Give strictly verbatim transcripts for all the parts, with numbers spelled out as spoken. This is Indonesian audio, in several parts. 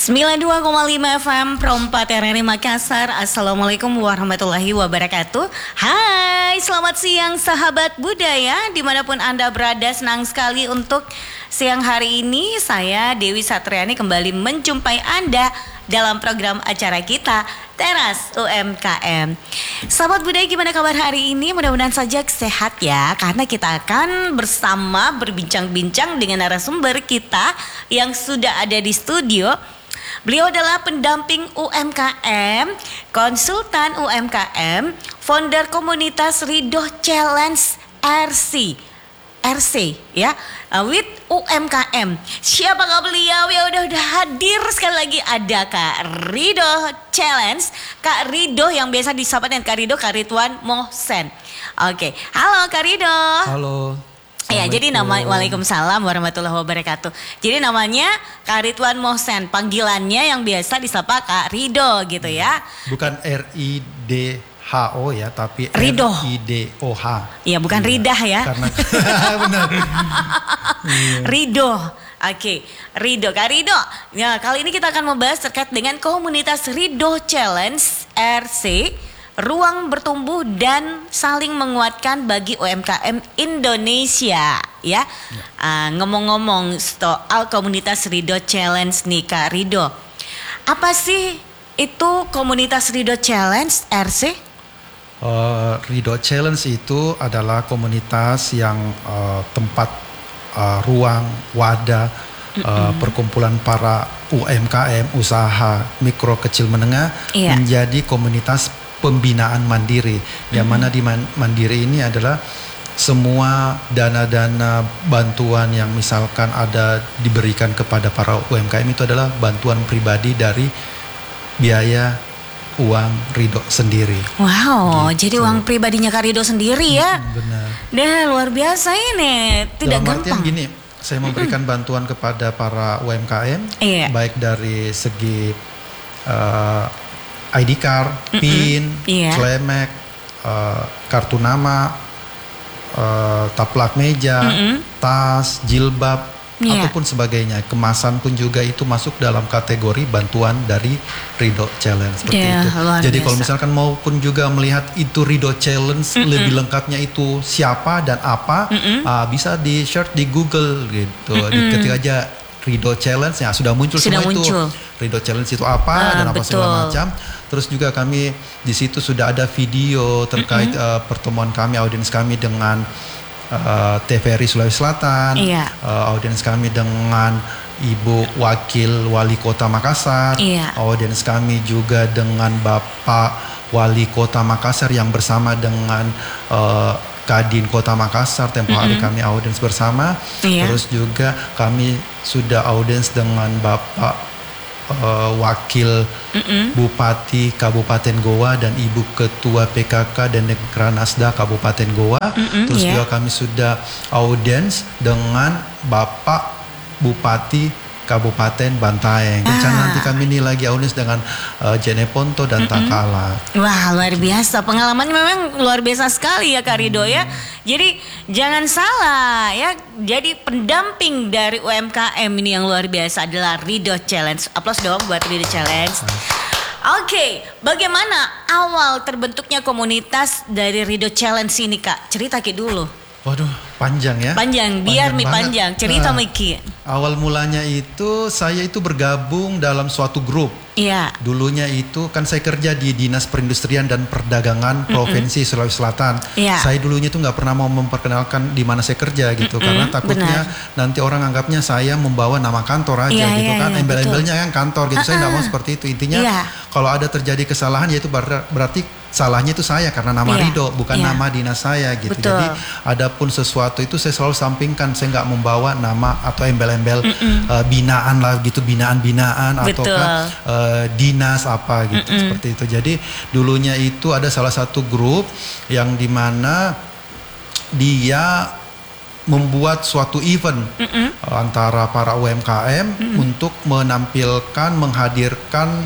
sembilan puluh dua koma lima F M Perompat R R I Makassar. Assalamualaikum warahmatullahi wabarakatuh. Hai, selamat siang sahabat budaya dimanapun Anda berada. Senang sekali untuk siang hari ini saya Dewi Satriani kembali menjumpai Anda dalam program acara kita Teras U M K M. Sahabat budaya, gimana kabar hari ini? Mudah-mudahan saja sehat ya, karena kita akan bersama berbincang-bincang dengan narasumber kita yang sudah ada di studio. Beliau adalah pendamping U M K M, konsultan U M K M, founder komunitas Ridho Challenge R C. R C ya, uh, with U M K M. Siapakah beliau? Ya udah udah hadir sekali lagi, ada Kak Ridho Challenge, Kak Ridho yang biasa disapa dengan Kak Ridho, Kak Ridwan Mohsen. Oke, halo Kak Ridho. Halo. Ya, jadi nama Waalaikumsalam warahmatullahi wabarakatuh. Jadi namanya Kak Ridwan Mohsen, panggilannya yang biasa disapa Kak Ridho gitu ya. Bukan R I D H O ya, tapi Ridho. R I D O H. Iya, bukan ya, Ridah ya. Karena benar. Ridho. Oke, Ridho, Kak Ridho. Ya, kali ini kita akan membahas terkait dengan komunitas Ridho Challenge R C, ruang bertumbuh dan saling menguatkan bagi U M K M Indonesia ya. ya. Uh, ngomong-ngomong soal komunitas Ridho Challenge nih Kak Ridho, apa sih itu komunitas Ridho Challenge R C? Uh, Ridho Challenge itu adalah komunitas yang uh, tempat uh, ruang wadah uh, perkumpulan para U M K M, usaha mikro kecil menengah, iya. menjadi komunitas pembinaan mandiri, yang mana di mandiri ini adalah semua dana-dana bantuan yang misalkan ada diberikan kepada para U M K M itu adalah bantuan pribadi dari biaya uang Ridho sendiri. Wow, gitu. Jadi uang pribadinya Kak Ridho sendiri ya? Hmm, benar. Dah luar biasa ini, tidak Dalam gampang. Gini, saya memberikan mm-hmm. bantuan kepada para U M K M, iya. baik dari segi uh, I D card, mm-mm. PIN, yeah. Celemek, uh, kartu nama, uh, taplak meja, mm-mm. tas, jilbab, yeah. ataupun sebagainya. Kemasan pun juga itu masuk dalam kategori bantuan dari Ridho Challenge seperti yeah, itu. Jadi biasa. Kalau misalkan maupun juga melihat itu Ridho Challenge, mm-mm. lebih lengkapnya itu siapa dan apa, uh, bisa di search di Google gitu. Mm-mm. Ketika aja Ridho Challenge ya sudah muncul sudah semua muncul. itu. Ridho Challenge itu apa uh, dan apa betul. segala macam. Terus juga kami di situ sudah ada video terkait mm-hmm. uh, pertemuan kami, audiens kami dengan uh, T V R I Sulawesi Selatan, iya. uh, audiens kami dengan Ibu Wakil Wali Kota Makassar, iya. audiens kami juga dengan Bapak Wali Kota Makassar yang bersama dengan uh, Kadin Kota Makassar, tempo hari mm-hmm. kami audiens bersama. Iya. Terus juga kami sudah audiens dengan Bapak uh, Wakil mm-hmm. Bupati Kabupaten Goa dan Ibu Ketua P K K dan Dekranasda Kabupaten Goa. Mm-hmm, Terus yeah. juga kami sudah audiens dengan Bapak Bupati Kabupaten Bantaeng. Rencana ah. nanti kami ini lagi audiens dengan uh, Jeneponto dan mm-hmm. Takala. Wah, luar biasa. Pengalamannya memang luar biasa sekali ya Kak Ridho ya. Jadi jangan salah ya. Jadi pendamping dari U M K M ini yang luar biasa adalah Ridho Challenge. Aplaus dong buat Ridho Challenge. Oke, okay, bagaimana awal terbentuknya komunitas dari Ridho Challenge ini Kak? Cerita Ki dulu. Waduh, panjang ya. Panjang, biar mi panjang. Cerita uh, Miki. Awal mulanya itu saya itu bergabung dalam suatu grup. Iya. Dulunya itu kan saya kerja di Dinas Perindustrian dan Perdagangan Provinsi Mm-mm. Sulawesi Selatan. Iya. Saya dulunya itu nggak pernah mau memperkenalkan di mana saya kerja gitu, Mm-mm. karena takutnya Benar. nanti orang anggapnya saya membawa nama kantor aja iya, gitu iya, kan, iya, embel-embelnya kan kantor gitu. Uh-uh. Saya nggak mau seperti itu. Intinya iya. kalau ada terjadi kesalahan ya itu berarti salahnya itu saya karena nama iya. Ridho bukan iya. nama dinas saya gitu. Betul. Jadi adapun sesuatu itu saya selalu sampingkan, saya nggak membawa nama atau embel-embel uh, binaan lah gitu, binaan-binaan atau kan uh, dinas apa gitu. Mm-mm. seperti itu. Jadi dulunya itu ada salah satu grup yang dimana dia membuat suatu event Mm-mm. antara para U M K M Mm-mm. untuk menampilkan, menghadirkan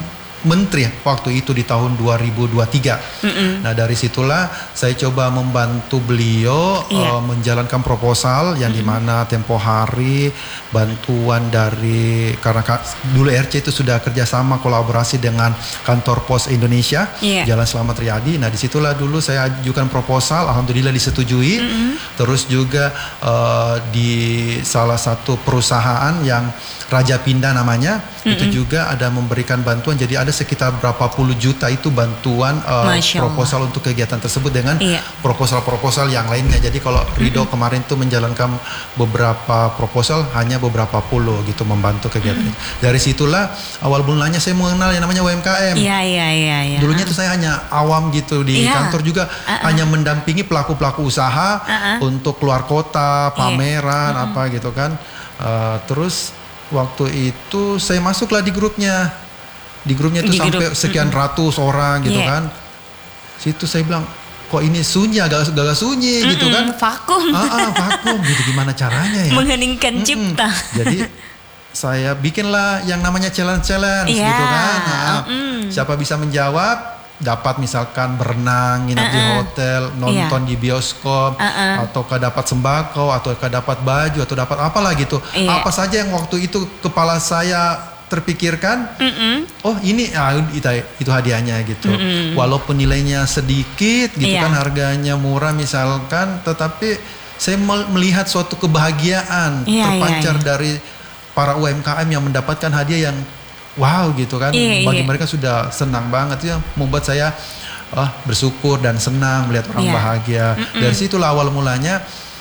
menteri waktu itu di tahun dua ribu dua puluh tiga. Mm-mm. Nah dari situlah saya coba membantu beliau yeah. uh, menjalankan proposal yang mm-hmm. dimana tempo hari bantuan dari, karena dulu R C itu sudah kerjasama kolaborasi dengan kantor pos Indonesia yeah. Jalan Slamet Riyadi. Nah disitulah dulu saya ajukan proposal, alhamdulillah disetujui. Mm-hmm. Terus juga uh, di salah satu perusahaan yang Raja Pindah namanya, mm-hmm. itu juga ada memberikan bantuan. Jadi ada sekitar berapa puluh juta itu bantuan uh, proposal untuk kegiatan tersebut dengan iya. proposal-proposal yang lainnya. Jadi kalau Ridho mm-hmm. kemarin itu menjalankan beberapa proposal, hanya beberapa puluh gitu membantu kegiatan. Mm-hmm. Dari situlah awal mulanya saya mengenal yang namanya U M K M. Iya iya iya. Ya. Dulunya tuh saya hanya awam gitu di yeah. kantor juga, uh-uh. hanya mendampingi pelaku-pelaku usaha uh-uh. untuk keluar kota, pameran yeah. apa gitu kan. Uh, terus waktu itu saya masuklah di grupnya, di grupnya itu di sampai grup. sekian mm-hmm. ratus orang gitu yeah. kan. Situ saya bilang, kok ini sunyi, agak agak sunyi mm-hmm. gitu kan. Vakum. Ah, ah vakum gitu, gimana caranya ya? Mengheningkan mm-hmm. cipta. Jadi saya bikinlah yang namanya challenge-challenge yeah. gitu kan. Nah, mm-hmm. siapa bisa menjawab dapat misalkan berenang, nginap uh-uh. di hotel, nonton yeah. di bioskop, uh-uh. ataukah dapat sembako, ataukah dapat baju, atau dapat apalah gitu. Yeah. Apa saja yang waktu itu kepala saya terpikirkan, mm-mm. oh ini ah, itu, itu hadiahnya gitu. Mm-mm. Walaupun nilainya sedikit gitu yeah. kan, harganya murah misalkan, tetapi saya melihat suatu kebahagiaan yeah, terpancar yeah, yeah. dari para U M K M yang mendapatkan hadiah yang wow gitu kan, iya, bagi iya. mereka sudah senang banget ya, membuat saya oh, bersyukur dan senang melihat orang iya. bahagia. Mm-mm. Dari situlah awal mulanya,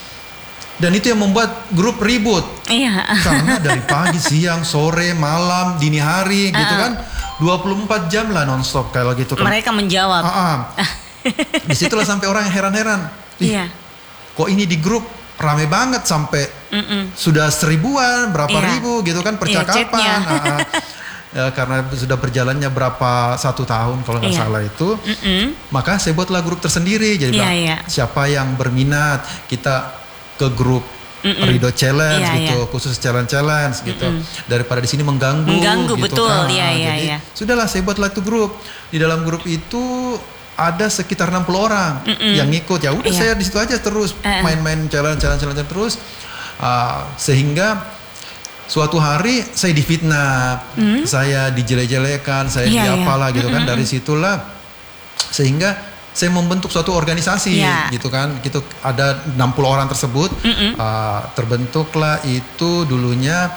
dan itu yang membuat grup ribut. Iya. Karena dari pagi, siang, sore, malam, dini hari uh-uh. gitu kan, dua puluh empat jam lah nonstop kalau gitu kan. Mereka menjawab. Uh-uh. Disitulah sampai orang yang heran-heran. Iya. Kok ini di grup rame banget sampai Mm-mm. sudah seribuan, berapa iya. ribu gitu kan percakapan. Iya, ya, karena sudah berjalannya berapa satu tahun kalau nggak yeah. salah itu, mm-mm. maka saya buatlah grup tersendiri. Jadi yeah, yeah. siapa yang berminat, kita ke grup Mm-mm. Ridho Challenge yeah, gitu, yeah. khusus challenge-challenge gitu. Mm-mm. Daripada di sini mengganggu, mengganggu gitu betul. kan. Yeah, nah, yeah, jadi yeah. sudahlah saya buatlah itu grup. Di dalam grup itu ada sekitar enam puluh orang Mm-mm. yang ngikut. Ya udah yeah. saya di situ aja terus uh-uh. main-main challenge-challenge terus, uh, sehingga suatu hari saya difitnah, mm. saya dijelek-jelekan, saya yeah, diapalah yeah. gitu kan. Mm-hmm. Dari situlah sehingga saya membentuk suatu organisasi yeah. gitu kan. Gitu ada enam puluh orang tersebut, mm-hmm. uh, terbentuklah itu dulunya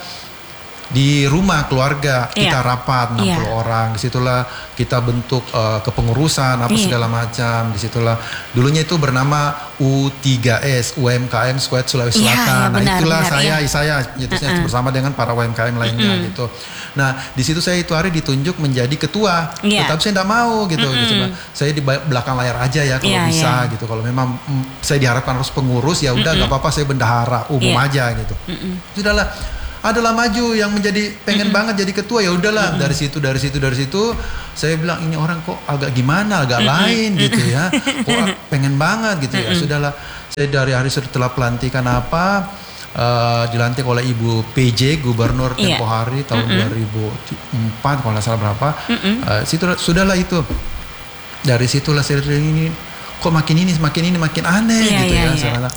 di rumah keluarga yeah. kita rapat enam puluh yeah. orang. Disitulah kita bentuk uh, kepengurusan apa yeah. segala macam. Disitulah dulunya itu bernama U tiga S, U M K M Squad Sulawesi Selatan. Yeah, yeah, nah benar, itulah benar, saya, yeah. saya itu uh-uh. bersama dengan para U M K M lainnya uh-uh. gitu. Nah di situ saya itu hari ditunjuk menjadi ketua, yeah. tetapi saya tidak mau gitu. Uh-uh. gitu. Saya di belakang layar aja ya kalau yeah, bisa yeah. gitu. Kalau memang mm, saya diharapkan harus pengurus, ya udah nggak uh-uh. apa-apa, saya bendahara umum yeah. aja gitu. Uh-uh. Sudahlah. Adalah maju yang menjadi pengen mm-hmm. banget jadi ketua, ya udahlah mm-hmm. dari situ dari situ dari situ saya bilang ini orang kok agak gimana agak mm-hmm. lain gitu ya, kok pengen banget gitu mm-hmm. ya sudahlah, saya dari hari setelah pelantikan apa uh, dilantik oleh Ibu P J Gubernur yeah. tempo hari tahun mm-hmm. dua ribu empat kalau nggak salah berapa mm-hmm. uh, situ sudahlah itu dari situlah saya ini kok makin ini makin ini makin aneh yeah, gitu yeah, ya yeah.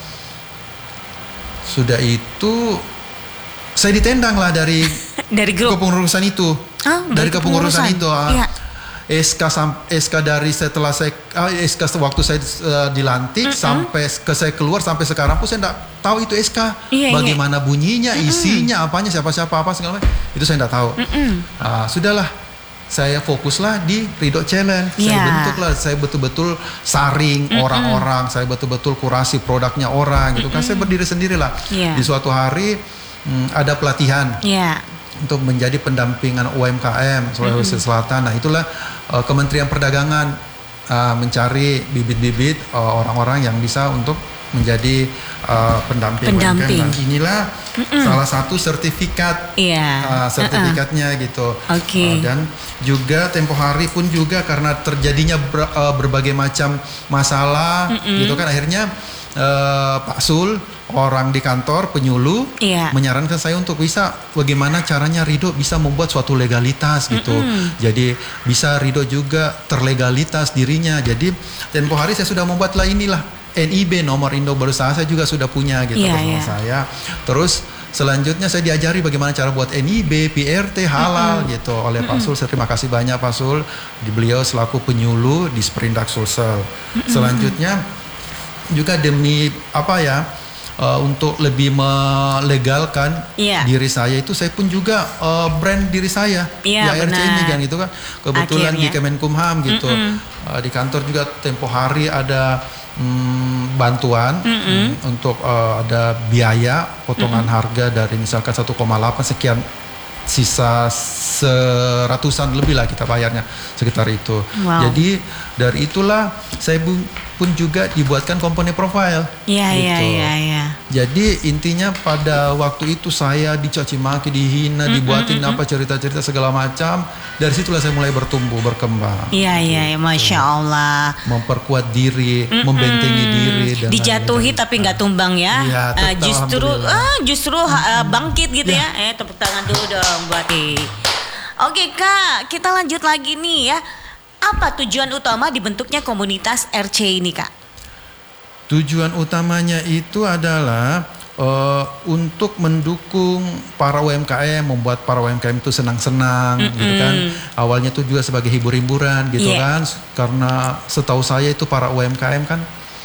Sudah itu saya ditendang lah dari dari grup kepengurusan itu, oh, dari kepengurusan itu, iya. S K S K dari setelah saya S K waktu saya uh, dilantik mm-hmm. sampai ke saya keluar sampai sekarang pun saya tidak tahu itu S K, iya, bagaimana iya. bunyinya, mm-hmm. isinya, apanya, siapa-siapa apa segala macam itu saya tidak tahu. Mm-hmm. Uh, sudahlah, saya fokuslah di Ridho Challenge. Yeah. Saya bentuklah, saya betul-betul saring mm-hmm. orang-orang, saya betul-betul kurasi produknya orang, gitu mm-hmm. kan. Saya berdiri sendirilah. Yeah. Di suatu hari Hmm, ada pelatihan yeah. untuk menjadi pendampingan U M K M Sulawesi mm-hmm. Selatan. Nah itulah uh, Kementerian Perdagangan uh, mencari bibit-bibit uh, orang-orang yang bisa untuk menjadi uh, pendamping, pendamping. U M K M. Nah inilah mm-hmm. salah satu sertifikat yeah. uh, sertifikatnya uh-uh. gitu. Okay. Uh, dan juga tempo hari pun juga karena terjadinya ber, uh, berbagai macam masalah mm-hmm. gitu kan, akhirnya uh, Pak Sul, orang di kantor penyuluh, yeah. menyarankan saya untuk bisa bagaimana caranya Ridho bisa membuat suatu legalitas gitu. Mm-hmm. Jadi bisa Ridho juga terlegalitas dirinya. Jadi tempo hari saya sudah membuatlah inilah N I B, nomor induk berusaha, saya juga sudah punya gitu yeah, bersama yeah. saya. Terus selanjutnya saya diajari bagaimana cara buat N I B, P R T halal mm-hmm. gitu oleh mm-hmm. Pak Sul. Saya terima kasih banyak Pak Sul. Beliau selaku penyuluh di Sprindak Sulsel. Mm-hmm. Selanjutnya juga demi apa ya? Uh, untuk lebih melegalkan yeah. diri saya itu, saya pun juga uh, brand diri saya yeah, di A R C ini kan gitu kan. Kebetulan akhirnya di Kemenkumham gitu, mm-mm. uh, di kantor juga tempo hari ada mm, bantuan mm, untuk uh, ada biaya potongan mm-mm. harga dari misalkan satu koma delapan sekian, sisa seratusan lebih lah kita bayarnya sekitar itu. Wow. Jadi dari itulah saya pun juga dibuatkan komponen profile. Iya iya iya. Ya. Jadi intinya pada waktu itu saya dicaci maki, dihina, mm-hmm, dibuatin mm-hmm. apa cerita-cerita segala macam. Dari situlah saya mulai bertumbuh, berkembang. Iya gitu. Iya, masya Allah. Memperkuat diri, mm-hmm. membentengi diri. Dan dijatuhi dan tapi nggak tumbang ya. Ya uh, justru uh, justru uh, bangkit gitu ya. ya. Eh tepuk tangan dulu dong buat di. Oke Kak, kita lanjut lagi nih ya. Apa tujuan utama dibentuknya komunitas R C ini Kak? Tujuan utamanya itu adalah uh, untuk mendukung para U M K M, membuat para U M K M itu senang-senang, mm-hmm. gitu kan. Awalnya itu juga sebagai hibur-hiburan gitu yeah. kan. Karena setahu saya itu para U M K M kan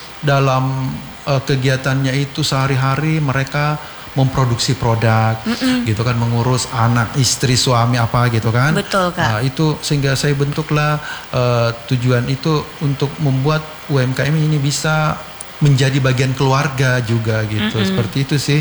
dalam uh, kegiatannya itu sehari-hari mereka memproduksi produk, mm-mm. gitu kan, mengurus anak, istri, suami apa gitu kan. Betul Kak. Nah, itu sehingga saya bentuklah uh, tujuan itu untuk membuat U M K M ini bisa menjadi bagian keluarga juga gitu. Mm-mm. Seperti itu sih.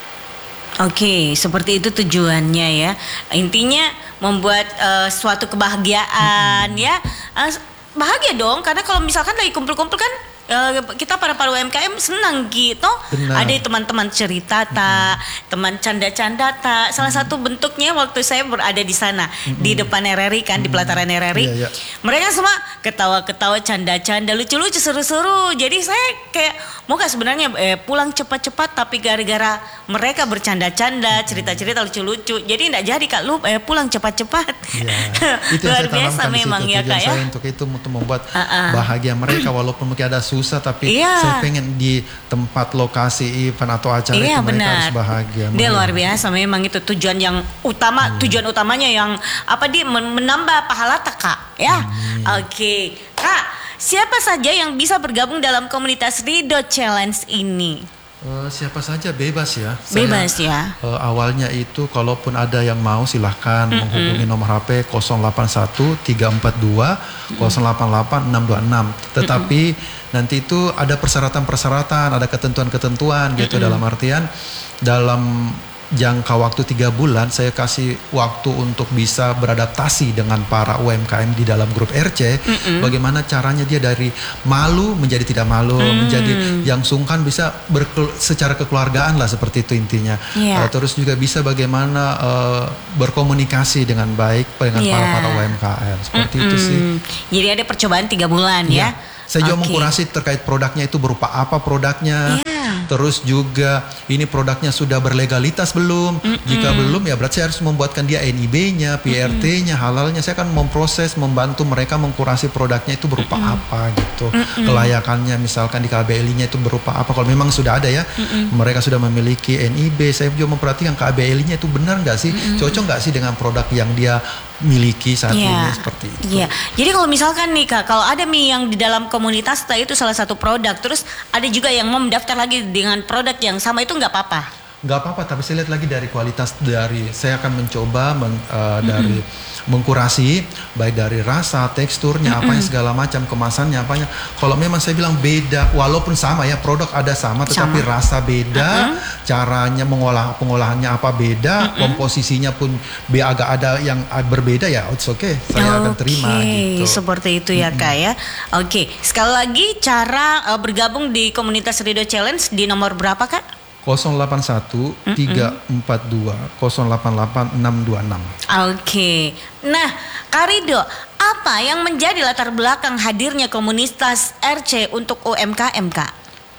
Oke, seperti itu tujuannya ya. Intinya membuat uh, suatu kebahagiaan mm-hmm. ya. Uh, bahagia dong, karena kalau misalkan lagi kumpul-kumpul kan Uh, kita para para U M K M senang gitu. Benar. Ada teman-teman cerita tak, mm-hmm. teman canda-canda tak. Salah mm-hmm. satu bentuknya waktu saya berada di sana mm-hmm. di depan R R I kan, mm-hmm. di pelataran R R I. Yeah, yeah. Mereka semua ketawa-ketawa, canda-canda, lucu-lucu, seru-seru. Jadi saya kayak mau gak sebenarnya eh, pulang cepat-cepat, tapi gara-gara mereka bercanda-canda, cerita-cerita lucu-lucu. Jadi tidak jadi Kak Lu eh, pulang cepat-cepat. Yeah. Itu luar biasa memang ya Kak ya. Saya untuk itu untuk membuat uh-uh. bahagia mereka walaupun mungkin ada susah, tapi iya. saya pengen di tempat lokasi event atau acara iya, itu mereka benar. harus bahagia. Dia luar biasa memang itu tujuan yang utama, hmm. tujuan utamanya yang apa dia menambah pahala tak Kak ya. Hmm. Oke okay. Kak, siapa saja yang bisa bergabung dalam komunitas Ridho Challenge ini? Uh, siapa saja bebas ya. Bebas saya, ya. Uh, awalnya itu kalaupun ada yang mau silahkan mm-hmm. menghubungi nomor H P nol delapan satu tiga empat dua nol delapan delapan enam dua enam. Tetapi mm-hmm. nanti itu ada persyaratan-persyaratan, ada ketentuan-ketentuan gitu, mm-hmm. dalam artian dalam jangka waktu tiga bulan saya kasih waktu untuk bisa beradaptasi dengan para U M K M di dalam grup R C. Mm-mm. Bagaimana caranya dia dari malu menjadi tidak malu, mm. menjadi yang sungkan bisa berkel- secara kekeluargaan lah, seperti itu intinya. Yeah. Uh, terus juga bisa bagaimana uh, berkomunikasi dengan baik dengan yeah. para para U M K M, seperti Mm-mm. itu sih. Jadi ada percobaan tiga bulan yeah. ya. Saya juga okay. mengkurasi terkait produknya itu berupa apa produknya. Yeah. Terus juga ini produknya sudah berlegalitas belum? Mm-mm. Jika belum ya berarti saya harus membuatkan dia N I B-nya, P R T-nya, Mm-mm. halalnya. Saya akan memproses, membantu mereka mengkurasi produknya itu berupa Mm-mm. apa gitu. Mm-mm. Kelayakannya misalkan di K B L I-nya itu berupa apa. Kalau memang sudah ada ya, Mm-mm. mereka sudah memiliki N I B. Saya juga memperhatikan K B L I-nya itu benar nggak sih? Mm-mm. Cocok nggak sih dengan produk yang dia miliki saat yeah. ini, seperti itu. Iya. Yeah. Jadi kalau misalkan nih Kak, kalau ada mie yang di dalam komunitas itu salah satu produk, terus ada juga yang mau mendaftar lagi dengan produk yang sama, itu nggak apa-apa? Nggak apa-apa, tapi saya lihat lagi dari kualitas, dari saya akan mencoba men, uh, dari mm-hmm. mengkurasi baik dari rasa, teksturnya, mm-hmm. apanya segala macam, kemasannya apanya. Kalau memang saya bilang beda, walaupun sama ya produk ada sama, tetapi sama. Rasa beda, mm-hmm. caranya mengolah pengolahannya apa beda, mm-hmm. komposisinya pun be agak ada yang berbeda ya, it's okay, saya okay. akan terima gitu. Seperti itu ya mm-hmm. Kak ya. Oke, okay. Sekali lagi cara uh, bergabung di komunitas Ridho Challenge di nomor berapa Kak? nol delapan satu tiga empat dua nol delapan delapan enam dua enam. Oke. Nah, Kak Ridho, apa yang menjadi latar belakang hadirnya komunitas R C untuk U M K M, Kak?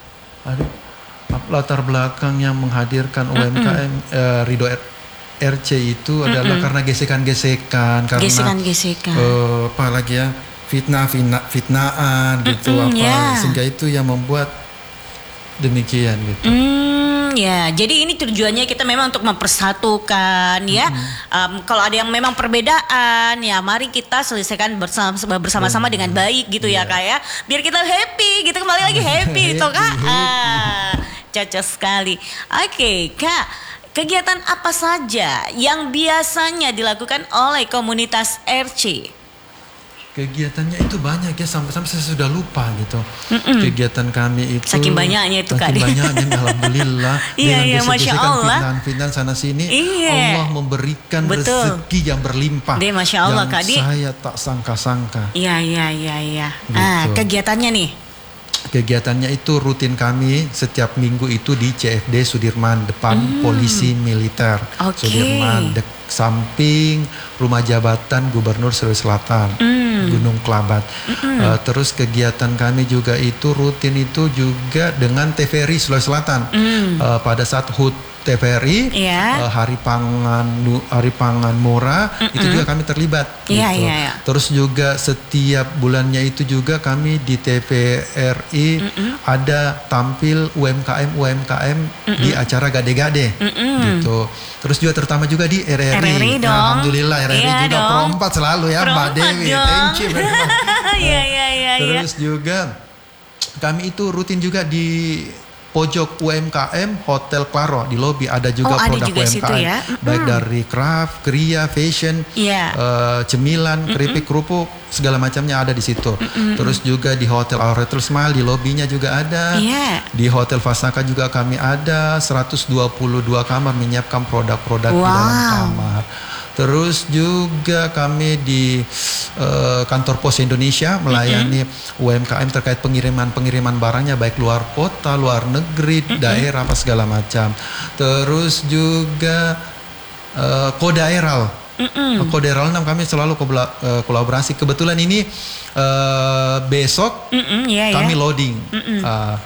ada latar belakang yang menghadirkan U M K M mm -mm. uh, Ridho R C itu adalah mm -mm. karena gesekan-gesekan, karena gesekan-gesekan. Uh, apa lagi ya, fitnah, fitnah fitnaan gitu, mm -mm, apa yeah. sehingga itu yang membuat demikian gitu. Mm, ya, jadi ini tujuannya kita memang untuk mempersatukan ya. Mm-hmm. Um, kalau ada yang memang perbedaan ya, mari kita selesaikan bersama bersama-sama mm-hmm. dengan baik gitu yeah. ya Kak ya. Biar kita happy gitu, kembali lagi happy itu Kak. Ah, cocok sekali. Oke okay, Kak, kegiatan apa saja yang biasanya dilakukan oleh komunitas R C? Kegiatannya itu banyak ya, sampai-sampai saya sudah lupa gitu. Mm-mm. Kegiatan kami itu saking banyaknya itu saking Kak. banyaknya alhamdulillah. Iya iya Masya Allah. Fitnah sana sini, iya. Allah memberikan Betul. rezeki yang berlimpah. Deh, Masya Allah, yang Kak, saya tak sangka-sangka. Iya iya iya iya. Gitu. Ah, kegiatannya nih. Kegiatannya itu rutin kami setiap minggu itu di C F D Sudirman, depan hmm. polisi militer. Okay. Sudirman, dek, samping rumah jabatan Gubernur Sulawesi Selatan, hmm. Gunung Kelabat. Hmm. Uh, terus kegiatan kami juga itu rutin itu juga dengan T V R I Sulawesi Selatan. Hmm. Uh, pada saat H U T T V R I, yeah. uh, Hari Pangan Hari Pangan Murah, mm-mm. itu juga kami terlibat. Yeah, gitu. yeah, yeah. Terus juga setiap bulannya itu juga kami di T V R I mm-mm. ada tampil U M K M U M K M mm-mm. di acara gade-gade, mm-mm. gitu. Terus juga terutama juga di R R I. R R I dong. Nah, alhamdulillah R R I yeah, juga dong. perempat selalu ya, Mbak Dewi. Thank you. Iya iya iya. Terus juga kami itu rutin juga di pojok U M K M Hotel Claro, di lobi ada juga oh, produk ada juga U M K M, ya? baik dari craft, kria, fashion, yeah. uh, cemilan, keripik, mm-mm. kerupuk, segala macamnya ada di situ. Mm-mm. Terus juga di Hotel Auretel Smile di lobinya juga ada. Yeah. Di Hotel Fasaka juga kami ada seratus dua puluh dua kamar menyiapkan produk-produk wow. di dalam kamar. Terus juga kami di uh, kantor pos Indonesia melayani mm-hmm. U M K M terkait pengiriman-pengiriman barangnya baik luar kota, luar negeri, mm-hmm. daerah apa segala macam. Terus juga uh, Kodaeral. Mm-hmm. Kodaeral enam kami selalu uh, kolaborasi. Kebetulan ini uh, besok mm-hmm, yeah, kami yeah. loading. Mm-hmm. Uh,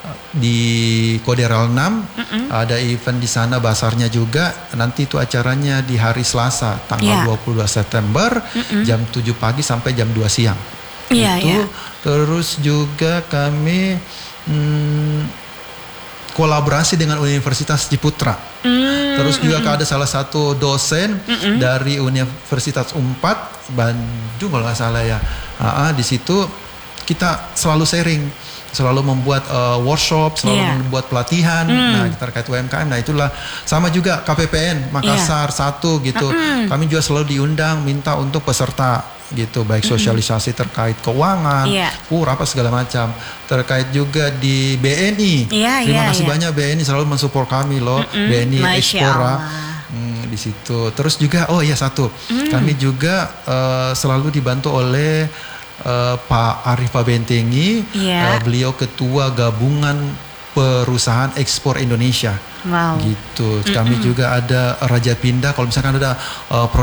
di Kodaeral enam mm-mm. ada event di sana, basarnya juga. Nanti itu acaranya di hari Selasa tanggal yeah. dua puluh dua September mm-mm. jam tujuh pagi sampai jam dua siang. Yeah, itu yeah. Terus juga kami hmm, kolaborasi dengan Universitas Ciputra. Mm-mm. Terus juga mm-mm. ada salah satu dosen mm-mm. dari Universitas Unpad Bandung kalau nggak salah ya. Aa, di situ kita selalu sharing, selalu membuat uh, workshop, selalu yeah. membuat pelatihan, mm. nah terkait U M K M. Nah itulah sama juga K P P N Makassar yeah. satu gitu. Mm-hmm. Kami juga selalu diundang, minta untuk peserta gitu, baik sosialisasi mm-hmm. terkait keuangan, yeah. kur apa segala macam. Terkait juga di B N I. Yeah, Terima yeah, kasih yeah. banyak B N I selalu mensupport kami loh. Mm-hmm. B N I Explora. Hmm, di situ. Terus juga oh iya satu, mm. kami juga uh, selalu dibantu oleh Uh, Pak Arif Bentengi, yeah. uh, beliau ketua gabungan perusahaan ekspor Indonesia. Wow. Gitu. Kami mm-mm. juga ada Raja Pindah. Kalau misalkan ada uh,